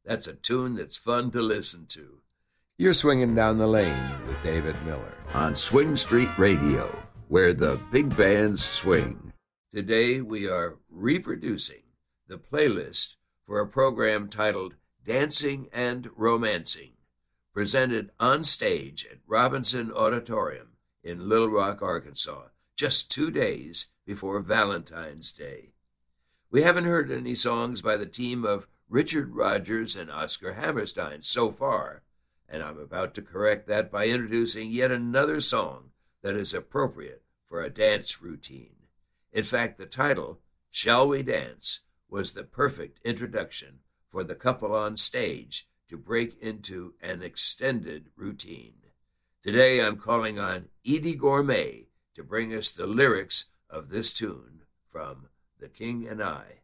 That's a tune that's fun to listen to. You're swinging down the lane with David Miller On Swing Street Radio, where the big bands swing. Today we are reproducing the playlist for a program titled Dancing and Romancing, presented on stage at Robinson Auditorium in Little Rock, Arkansas, just 2 days before Valentine's Day. We haven't heard any songs by the team of Richard Rodgers and Oscar Hammerstein so far, and I'm about to correct that by introducing yet another song that is appropriate for a dance routine. In fact, the title, Shall We Dance, was the perfect introduction for the couple on stage to break into an extended routine. Today I'm calling on Eydie Gormé to bring us the lyrics of this tune from The King and I.